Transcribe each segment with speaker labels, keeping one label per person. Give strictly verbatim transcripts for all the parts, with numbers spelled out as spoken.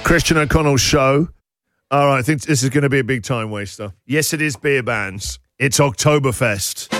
Speaker 1: Christian O'Connell Show. All right, I think this is going to be a big time waster. Yes, it is beer bans. It's Oktoberfest.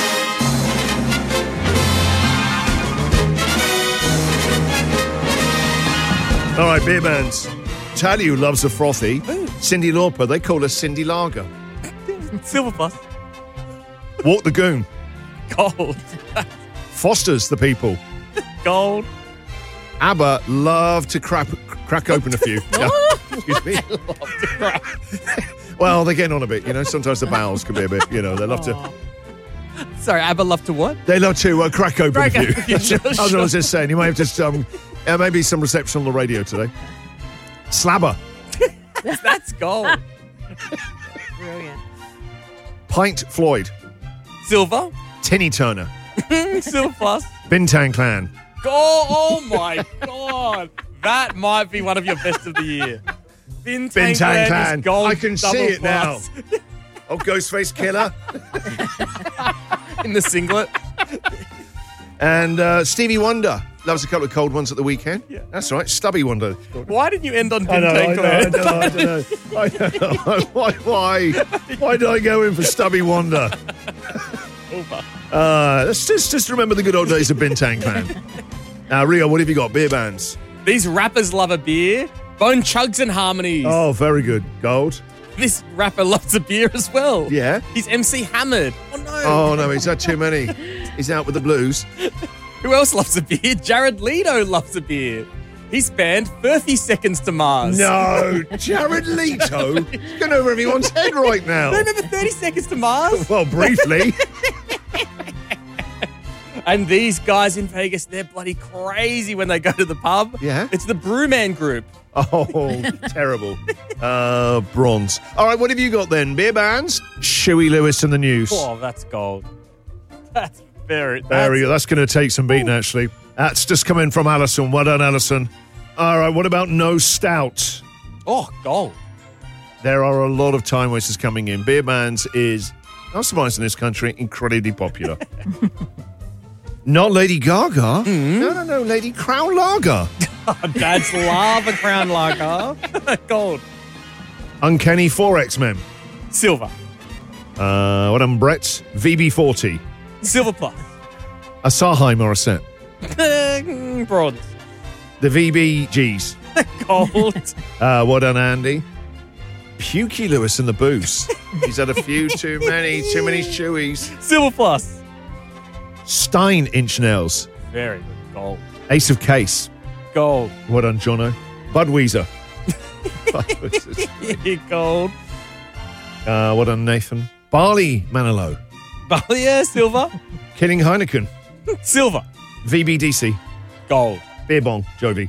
Speaker 1: All right, beer bans. Tally, who loves a frothy.
Speaker 2: Ooh.
Speaker 1: Cyndi Lauper, they call her Cindy Lager.
Speaker 2: Silver Plus.
Speaker 1: Walk the Goon.
Speaker 2: Gold.
Speaker 1: Foster's the people.
Speaker 2: Gold.
Speaker 1: ABBA love to crap, crack open a few. Yeah. Excuse me.
Speaker 2: Love to crap.
Speaker 1: Well, they're getting on a bit, you know. Sometimes the bowels can be a bit, you know. They love to.
Speaker 2: Sorry, ABBA love to what?
Speaker 1: They love to uh, crack open
Speaker 2: Crack
Speaker 1: a few.
Speaker 2: open a few, sure,
Speaker 1: I was
Speaker 2: sure.
Speaker 1: just saying, you might have just um, uh, maybe some reception on the radio today. Slabber,
Speaker 2: That's gold.
Speaker 3: Brilliant.
Speaker 1: Pint Floyd,
Speaker 2: Silver.
Speaker 1: Tinny Turner,
Speaker 2: Silver Plus.
Speaker 1: Bintang Clan.
Speaker 2: Oh, oh my God. That might be one of your best of the year. Bintang,
Speaker 1: Bintang
Speaker 2: Clan.
Speaker 1: Clan.
Speaker 2: Is gold
Speaker 1: I can see
Speaker 2: double
Speaker 1: it now.
Speaker 2: plus.
Speaker 1: Oh, Ghostface Killer.
Speaker 2: In the singlet.
Speaker 1: And uh, Stevie Wonder loves a couple of cold ones at the weekend.
Speaker 2: Yeah.
Speaker 1: That's right, Stubby Wonder.
Speaker 2: Why didn't you end on
Speaker 1: I know, I
Speaker 2: Bintang
Speaker 1: know, I
Speaker 2: Clan?
Speaker 1: know, I don't know. I don't know. Why, why, why did I go in for Stubby Wonder?
Speaker 2: Over.
Speaker 1: Uh, let's just, just remember the good old days of Bintang Clan. Now, Rio, what have you got? Beer bands.
Speaker 2: These rappers love a beer. Bone Chugs and Harmonies.
Speaker 1: Oh, very good. Gold.
Speaker 2: This rapper loves a beer as well.
Speaker 1: Yeah.
Speaker 2: He's M C Hammered. Oh, no.
Speaker 1: Oh, no, he's had too many. He's out with the blues.
Speaker 2: Who else loves a beer? Jared Leto loves a beer. He's banned thirty seconds to Mars.
Speaker 1: No, Jared Leto. He's going over everyone's head right now.
Speaker 2: Don't remember thirty seconds to Mars?
Speaker 1: Well, briefly.
Speaker 2: And these guys in Vegas, they're bloody crazy when they go to the pub.
Speaker 1: Yeah?
Speaker 2: It's the Brewman Group.
Speaker 1: Oh, terrible. Uh, bronze. All right, what have you got then? Beer bands? Shuey Lewis and the News.
Speaker 2: Oh, that's gold. That's very...
Speaker 1: There we
Speaker 2: that's-
Speaker 1: go. That's going to take some beating, actually. That's just coming from Alison. Well done, Alison. All right, what about No Stout?
Speaker 2: Oh, gold.
Speaker 1: There are a lot of time wasters coming in. Beer bands is, not surprised in this country, incredibly popular. Not Lady Gaga.
Speaker 2: Mm-hmm.
Speaker 1: No, no, no, Lady Crown Lager.
Speaker 2: Dad's love a Crown Lager. Gold.
Speaker 1: Uncanny four X Men.
Speaker 2: Silver.
Speaker 1: Uh, what am Brett's? V B forty.
Speaker 2: Silver Plus.
Speaker 1: Asahi Morissette.
Speaker 2: Bronze.
Speaker 1: The V B Gs.
Speaker 2: Gold.
Speaker 1: Uh, what done, Andy? Pukey Lewis and the Booze. He's had a few too many, too many chewies.
Speaker 2: Silver Plus.
Speaker 1: Stein Inch Nails.
Speaker 2: Very good. Gold.
Speaker 1: Ace of Case.
Speaker 2: Gold.
Speaker 1: What done, Jono? Budweiser. Budweiser's-
Speaker 2: Gold.
Speaker 1: uh, what done, Nathan? Barley Manilow.
Speaker 2: Yeah, silver.
Speaker 1: Killing Heineken.
Speaker 2: Silver.
Speaker 1: V B D C.
Speaker 2: Gold.
Speaker 1: Beer Bong. Jovi.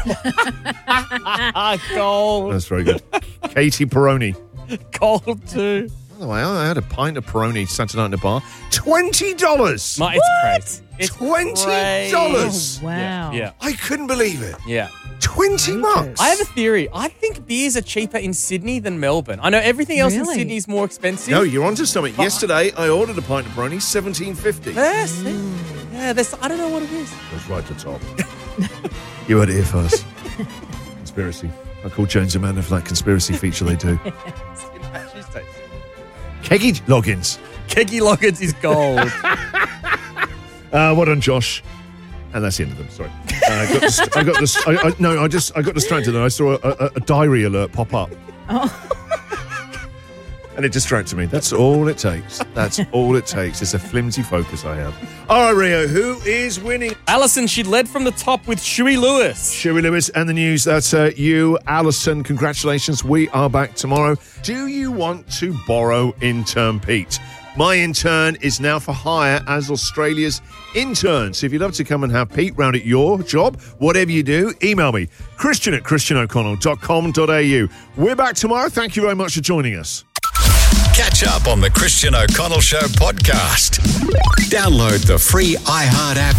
Speaker 2: Gold.
Speaker 1: That's very good. Katie Peroni.
Speaker 2: Gold too.
Speaker 1: By the way, I had a pint of Peroni Saturday night in the bar. twenty dollars.
Speaker 2: My, it's crazy. It's
Speaker 1: twenty dollars.
Speaker 3: Oh, wow.
Speaker 2: Yeah, yeah.
Speaker 1: I couldn't believe it.
Speaker 2: yeah.
Speaker 1: Twenty bucks.
Speaker 2: I have a theory. I think beers are cheaper in Sydney than Melbourne. I know everything else in
Speaker 3: Really?
Speaker 2: Sydney is more expensive.
Speaker 1: No, you're onto something. Yesterday, I ordered a pint of Peroni, seventeen fifty.
Speaker 2: Yes. Yeah, there's, I don't know what it is.
Speaker 1: Goes right to the top. You heard it here first. Conspiracy. I call Jones Amanda for that conspiracy feature they do. Keggy Loggins.
Speaker 2: Keggy Loggins is gold.
Speaker 1: Uh, what on Josh? And that's the end of them. Sorry. Uh, I got, dist- I got this. I, I, no, I just I got distracted and I saw a, a, a diary alert pop up. And it distracted me. That's all it takes. That's all it takes. It's a flimsy focus I have. All right, Rio, who is winning?
Speaker 2: Alison, she led from the top with Shuey Lewis.
Speaker 1: Shuey Lewis and the news. That's uh, you, Alison. Congratulations. We are back tomorrow. Do you want to borrow intern Pete? My intern is now for hire as Australia's intern. So if you'd love to come and have Pete round at your job, whatever you do, email me, Christian at christian o'connell dot com dot a u. We're back tomorrow. Thank you very much for joining us.
Speaker 4: Catch up on the Christian O'Connell Show podcast. Download the free iHeart app